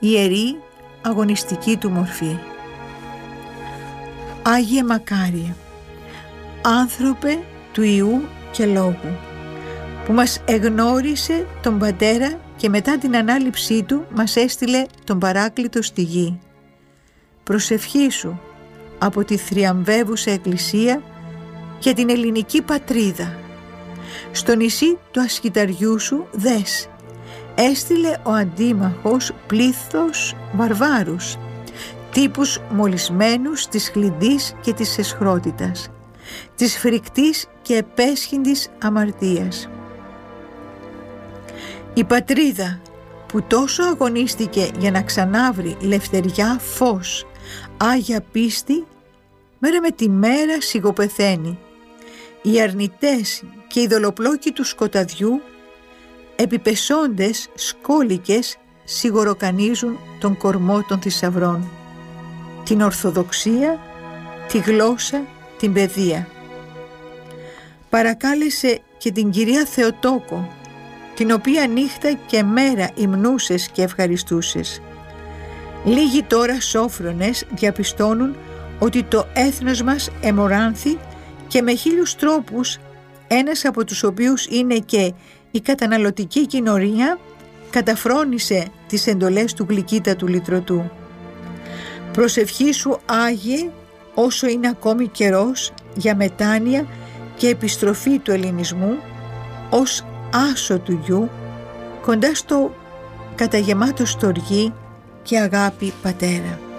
ιερή αγωνιστική του μορφή. Άγιε Μακάριε, άνθρωπε του Υιού και Λόγου, που μας εγνώρισε τον Πατέρα και μετά την ανάληψή του μας έστειλε τον Παράκλητο στη γη. Προσευχήσου από τη θριαμβεύουσα Εκκλησία και την ελληνική πατρίδα. Στο νησί του Ασκηταριού σου δες, έστειλε ο αντίμαχος πλήθος βαρβάρους, τύπους μολυσμένους της χλυντής και της εσχρότητας, της φρικτής και επέσχυντης αμαρτίας. Η πατρίδα που τόσο αγωνίστηκε για να ξανάβρει λευτεριά, φως, άγια πίστη, μέρα με τη μέρα σιγοπεθαίνει. Οι αρνητές και οι δολοπλόκοι του σκοταδιού, επιπεσόντες σκόλικες, σιγοροκανίζουν τον κορμό των θησαυρών, την Ορθοδοξία, τη γλώσσα, την παιδεία. Παρακάλεσε και την Κυρία Θεοτόκο, την οποία νύχτα και μέρα υμνούσες και ευχαριστούσες. Λίγοι τώρα σόφρονες διαπιστώνουν ότι το έθνος μας εμοράνθη και με 1000 τρόπους, ένας από τους οποίους είναι και η καταναλωτική κοινωνία, καταφρόνησε τις εντολές του γλυκύτατου λυτρωτού. Προσευχήσου, Άγιε, όσο είναι ακόμη καιρός για μετάνοια και επιστροφή του ελληνισμού ως άσο του γιου, κοντά στο καταγεμάτο στοργή και αγάπη Πατέρα.